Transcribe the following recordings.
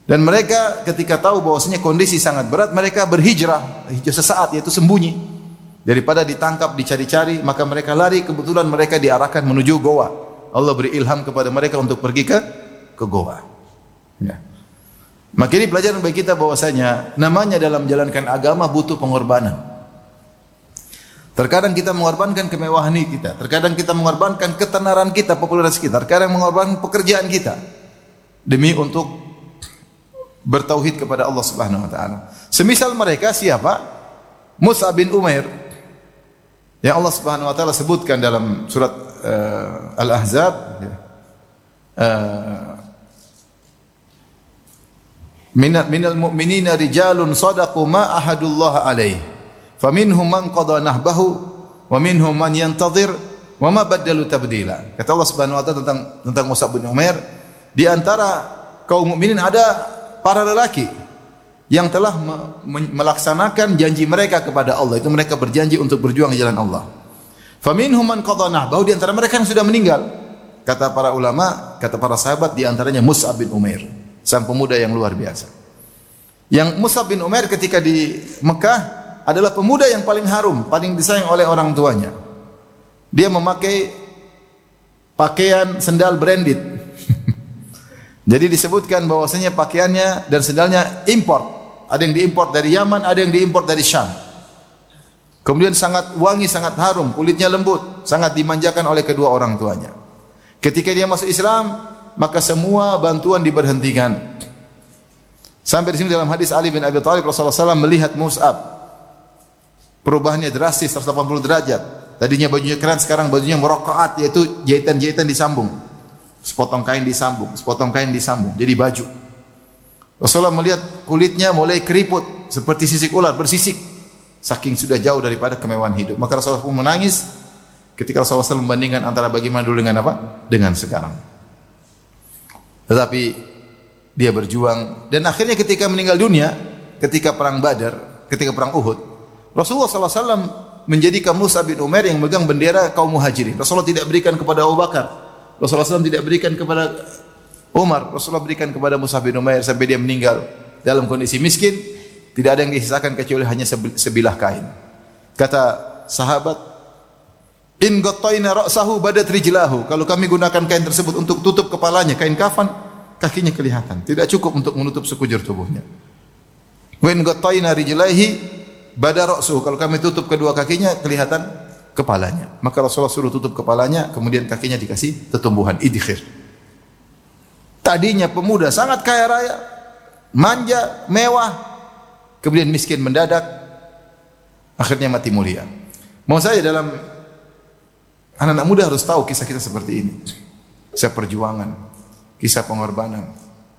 Dan mereka ketika tahu bahwasanya kondisi sangat berat, mereka berhijrah, hijrah sesaat, yaitu sembunyi. Daripada ditangkap, dicari-cari, maka mereka lari, kebetulan mereka diarahkan menuju goa. Allah beri ilham kepada mereka untuk pergi ke goa. Ya. Maka ini pelajaran bagi kita bahwasanya namanya dalam menjalankan agama butuh pengorbanan. Terkadang kita mengorbankan kemewahan kita, terkadang kita mengorbankan ketenaran kita, popularitas kita, terkadang mengorbankan pekerjaan kita demi untuk bertauhid kepada Allah Subhanahu wa taala. Semisal mereka siapa? Mus'ab bin Umair yang Allah Subhanahu wa taala sebutkan dalam surat Al-Ahzab, minal mu'minina rijalun sadaqu ma ahadullah alaihi faminhum man qada nahbahu wa minhum man yantazir wa ma badalu tabdila. Kata Allah Subhanahu wa taala tentang Mus'ab bin Umair, di antara kaum mukminin ada para lelaki yang telah melaksanakan janji mereka kepada Allah, itu mereka berjanji untuk berjuang di jalan Allah. Faminhum man qada nahbahu, di antara mereka yang sudah meninggal. Kata para ulama, kata para sahabat, di antaranya Mus'ab bin Umair, sang pemuda yang luar biasa. Yang Mus'ab bin Umair ketika di Mekah adalah pemuda yang paling harum, paling disayang oleh orang tuanya. Dia memakai pakaian sendal branded. Jadi disebutkan bahwasanya pakaiannya dan sendalnya import. Ada yang diimport dari Yaman, ada yang diimport dari Syam. Kemudian sangat wangi, sangat harum, kulitnya lembut, sangat dimanjakan oleh kedua orang tuanya. Ketika dia masuk Islam, maka semua bantuan diberhentikan. Sampai di sini dalam hadis Ali bin Abi Thalib, Rasulullah SAW melihat Mus'ab. Perubahannya drastis 180 derajat. Tadinya bajunya keren, sekarang bajunya merokok, yaitu jahitan-jahitan disambung. Sepotong kain disambung, sepotong kain disambung, jadi baju. Rasulullah melihat kulitnya mulai keriput seperti sisik ular, bersisik. Saking sudah jauh daripada kemewahan hidup. Maka Rasulullah pun menangis ketika Rasulullah SAW membandingkan antara bagaimana dulu dengan apa? Dengan sekarang. Tetapi dia berjuang dan akhirnya ketika meninggal dunia, ketika perang Badar, ketika perang Uhud, Rasulullah SAW menjadikan Mus'ab bin Umair yang memegang bendera kaum muhajirin. Rasulullah tidak berikan kepada Abu Bakar, Rasulullah SAW tidak berikan kepada Umar, Rasulullah berikan kepada Mus'ab bin Umair sampai dia meninggal dalam kondisi miskin. Tidak ada yang disisakan kecuali hanya sebilah kain. Kata sahabat, in ghattayna ra'sahu badat rijlahu. Kalau kami gunakan kain tersebut untuk tutup kepalanya, kain kafan, kakinya kelihatan. Tidak cukup untuk menutup sekujur tubuhnya. Wa in ghattayna rijlaihi bada ra'suhu. Kalau kami tutup kedua kakinya, kelihatan kepalanya. Maka Rasulullah suruh tutup kepalanya, kemudian kakinya dikasih tetumbuhan idkhir. Tadinya pemuda sangat kaya raya, manja, mewah, kemudian miskin mendadak, akhirnya mati mulia. Mau saya dalam anak-anak muda harus tahu kisah-kisah seperti ini. Kisah perjuangan, kisah pengorbanan.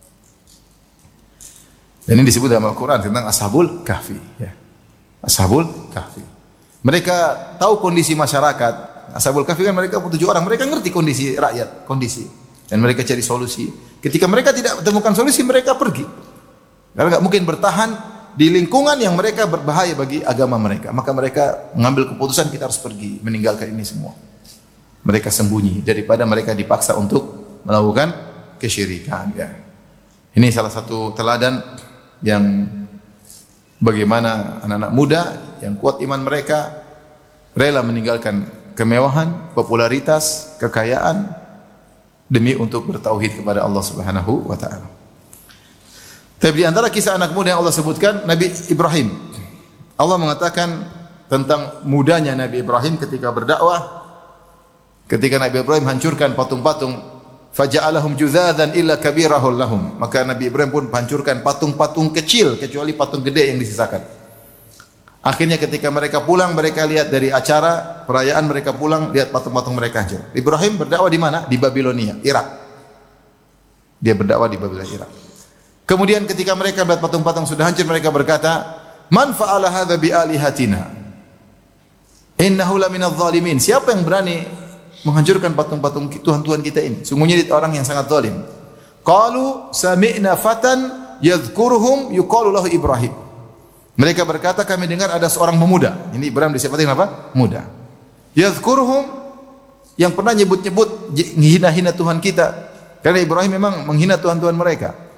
Dan ini disebut dalam Al-Quran tentang Ashabul Kahfi. Ya. Ashabul Kahfi. Mereka tahu kondisi masyarakat. Ashabul Kahfi kan mereka 7 orang. Mereka ngerti kondisi rakyat, kondisi. Dan mereka cari solusi. Ketika mereka tidak menemukan solusi, mereka pergi. Karena tidak mungkin bertahan di lingkungan yang mereka berbahaya bagi agama mereka. Maka mereka mengambil keputusan kita harus pergi, meninggalkan ini semua. Mereka sembunyi daripada mereka dipaksa untuk melakukan kesyirikan. Ya. Ini salah satu teladan yang bagaimana anak-anak muda yang kuat iman mereka rela meninggalkan kemewahan, popularitas, kekayaan demi untuk bertauhid kepada Allah Subhanahu wa taala. Tapi di antara kisah anak muda yang Allah sebutkan, Nabi Ibrahim. Allah mengatakan tentang mudanya Nabi Ibrahim ketika berdakwah. Ketika Nabi Ibrahim hancurkan patung-patung, faja'alahum juzadzan illa kabirahul lahum. Maka Nabi Ibrahim pun hancurkan patung-patung kecil kecuali patung gede yang disisakan. Akhirnya ketika mereka pulang, mereka lihat dari acara perayaan, mereka pulang lihat patung-patung mereka hancur. Ibrahim berdakwah di mana? Di Babilonia, Irak. Dia berdakwah di Babilonia, Irak. Kemudian ketika mereka melihat patung-patung sudah hancur, mereka berkata, "Man fa'ala hadza bi alihatina? Innahu laminadh dhalimin." Siapa yang berani menghancurkan patung-patung tuhan-tuhan kita ini? Sungguhnya dia orang yang sangat zalim. Qalu sami'na fatan yadhkuruhum yuqalu lahu Ibrahim. Mereka berkata, kami dengar ada seorang pemuda. Ini Ibrahim disebutkan apa? Muda. Yadhkuruhum, yang pernah nyebut-nyebut menghina-hina Tuhan kita. Karena Ibrahim memang menghina Tuhan-Tuhan mereka.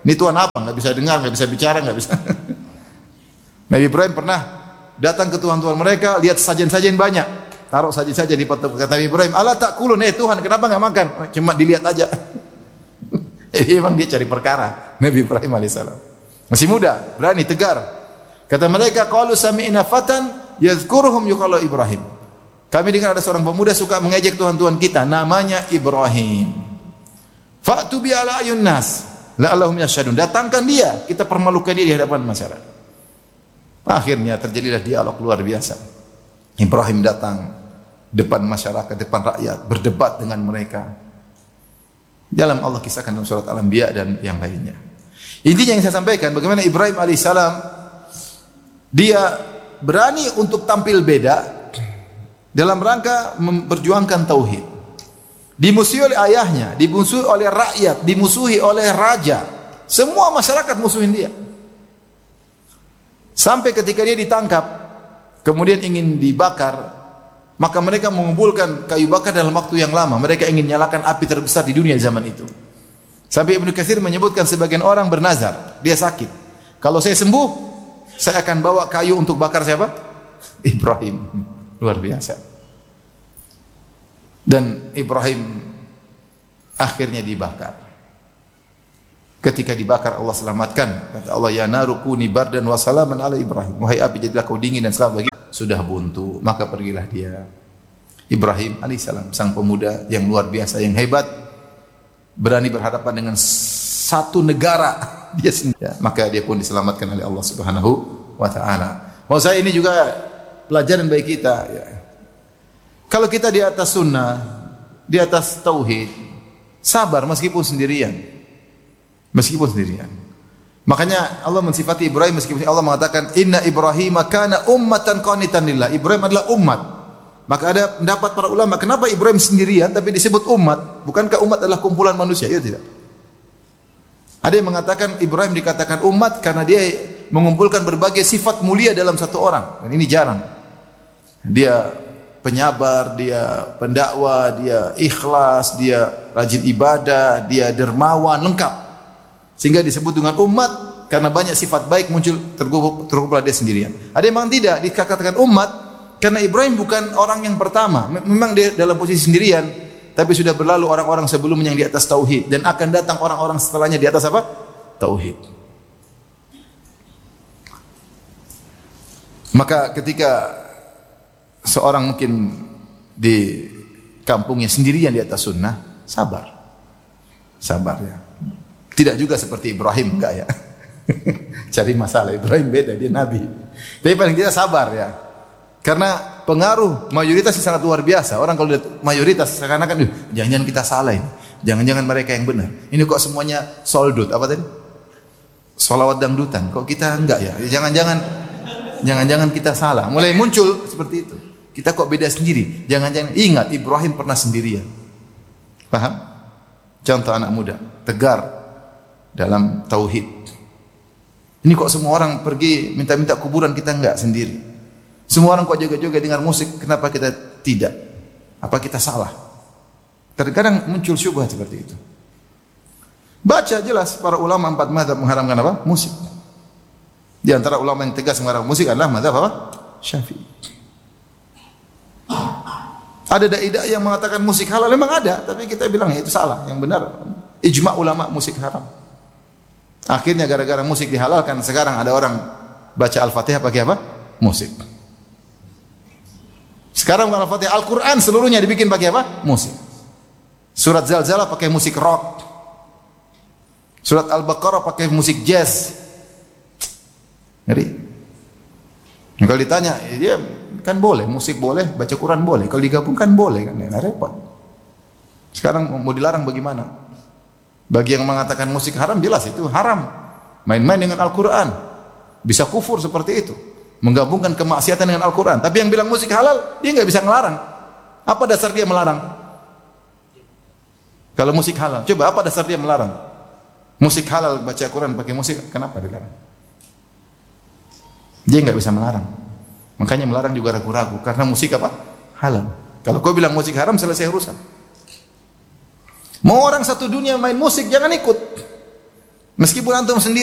Ini Tuhan apa? Nggak bisa dengar, nggak bisa bicara, nggak bisa. Nabi Ibrahim pernah datang ke Tuhan-Tuhan mereka, lihat sajian-sajian banyak, taruh sajian-sajian di patung. Kata Nabi Ibrahim, "Ala ta'kulun, Tuhan, kenapa nggak makan?" Cuma dilihat aja. Jadi memang dia cari perkara. Nabi Ibrahim alaihissalam masih muda, berani, tegar. Kata mereka, "Qalu sami'na fatan yadhkuruhum yuqalu Ibrahim." Kami dengar ada seorang pemuda suka mengejek Tuhan-Tuhan kita, namanya Ibrahim. Fa'tu bi ala ayun nas la'allahum yashhadun. Datangkan dia, kita permalukan dia di hadapan masyarakat. Akhirnya terjadilah dialog luar biasa. Ibrahim datang depan masyarakat, depan rakyat, berdebat dengan mereka. Dalam Allah kisahkan dalam surat Al-Anbiya dan yang lainnya. Intinya yang saya sampaikan, bagaimana Ibrahim alaihissalam dia berani untuk tampil beda dalam rangka memperjuangkan tauhid. Dimusuhi oleh ayahnya, dimusuhi oleh rakyat, dimusuhi oleh raja. Semua masyarakat musuhin dia. Sampai ketika dia ditangkap, kemudian ingin dibakar, maka mereka mengumpulkan kayu bakar dalam waktu yang lama. Mereka ingin nyalakan api terbesar di dunia zaman itu. Sampai Ibnu Katsir menyebutkan sebagian orang bernazar, dia sakit. Kalau saya sembuh, saya akan bawa kayu untuk bakar siapa? Ibrahim. Luar biasa. Dan Ibrahim akhirnya dibakar. Ketika dibakar Allah selamatkan. Kata Allah, "Ya naru kuni bardan wa salaman ala Ibrahim." Wahai api, jadilah kau dingin dan selamat bagi. Sudah buntu, maka pergilah dia. Ibrahim alaihissalam, sang pemuda yang luar biasa, yang hebat, berani berhadapan dengan satu negara dia sendiri. Ya, maka dia pun diselamatkan oleh Allah Subhanahu wa taala. Maksud saya ini juga pelajaran bagi kita, ya. Kalau kita di atas sunnah, di atas tauhid, sabar meskipun sendirian. Meskipun sendirian. Makanya Allah mensifati Ibrahim meskipun Allah mengatakan inna Ibrahim kana ummatan qanitan lillah. Ibrahim adalah umat. Maka ada pendapat para ulama, kenapa Ibrahim sendirian tapi disebut umat? Bukankah umat adalah kumpulan manusia? Ya tidak. Ada yang mengatakan Ibrahim dikatakan umat karena dia mengumpulkan berbagai sifat mulia dalam satu orang. Dan ini jarang. Dia penyabar, dia pendakwah, dia ikhlas, dia rajin ibadah, dia dermawan, lengkap. Sehingga disebut dengan umat karena banyak sifat baik muncul terkumpul dia sendirian. Ada yang memang tidak dikatakan umat karena Ibrahim bukan orang yang pertama. Memang dia dalam posisi sendirian, tapi sudah berlalu orang-orang sebelumnya yang di atas tauhid dan akan datang orang-orang setelahnya di atas apa? Tauhid. Maka ketika seorang mungkin di kampungnya sendirian di atas sunnah, sabar. Sabar ya. Tidak juga seperti Ibrahim, enggak ya. Cari masalah, Ibrahim beda, dia nabi. Tapi paling tidak sabar ya. Karena pengaruh mayoritas sangat luar biasa. Orang kalau lihat mayoritas seakan-akan jangan-jangan kita salah ini. Jangan-jangan mereka yang benar. Ini kok semuanya soldut, apa tadi? Solawat dangdutan. Kok kita enggak ya? Jangan-jangan kita salah. Mulai muncul seperti itu. Kita kok beda sendiri. Jangan-jangan ingat Ibrahim pernah sendirian. Paham? Contoh anak muda, tegar dalam tauhid. Ini kok semua orang pergi minta-minta kuburan, kita enggak sendiri. Semua orang kok joget-joget dengar musik, kenapa kita tidak? Apa kita salah? Terkadang muncul syubhat seperti itu. Baca jelas para ulama 4 mazhab mengharamkan apa? Musik. Di antara ulama yang tegas mengharamkan musik adalah mazhab apa? Syafi'i. Ada dai-dai yang mengatakan musik halal, memang ada, tapi kita bilang ya itu salah. Yang benar ijma ulama musik haram. Akhirnya gara-gara musik dihalalkan, sekarang ada orang baca Al-Fatihah pakai apa? Musik. Sekarang Al-Fatihah, Al-Quran seluruhnya dibikin pakai apa? Musik. Surat Zalzalah pakai musik rock. Surat Al-Baqarah pakai musik jazz. Ngeri. Kalau ditanya, dia kan boleh, musik boleh, baca Quran boleh. Kalau digabungkan boleh kan, ya repot. Sekarang mau dilarang bagaimana? Bagi yang mengatakan musik haram, jelas itu haram. Main-main dengan Al-Quran. Bisa kufur seperti itu. Menggabungkan kemaksiatan dengan Al-Quran. Tapi yang bilang musik halal, dia nggak bisa ngelarang. Apa dasar dia melarang? Kalau musik halal, coba apa dasar dia melarang? Musik halal, baca Quran pakai musik, kenapa dilarang? Dia nggak bisa melarang. Makanya melarang juga ragu-ragu. Karena musik apa? Halal. Kalau kau bilang musik haram, selesai urusan. Mau orang satu dunia main musik, jangan ikut. Meskipun antum sendiri